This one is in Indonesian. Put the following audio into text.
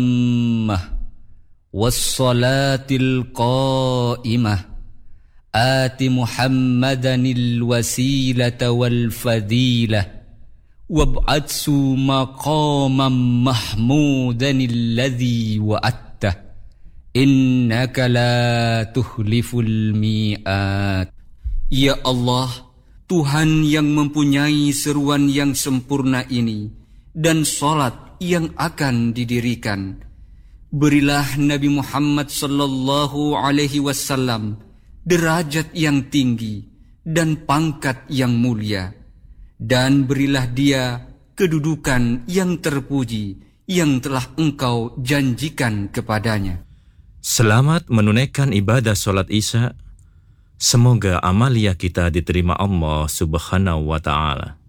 wassalatil qa'imah ati Muhammadanil wasilata wal fadilah wab'atsu maqamam mahmudanil ladzi wa'attah innaka la tuhliful mi'at. Ya Allah, Tuhan yang mempunyai seruan yang sempurna ini dan salat yang akan didirikan, berilah Nabi Muhammad sallallahu alaihi wasallam derajat yang tinggi dan pangkat yang mulia, dan berilah dia kedudukan yang terpuji yang telah Engkau janjikan kepadanya. Selamat menunaikan ibadah solat Isya. Semoga amalia kita diterima Allah Subhanahu wa ta'ala.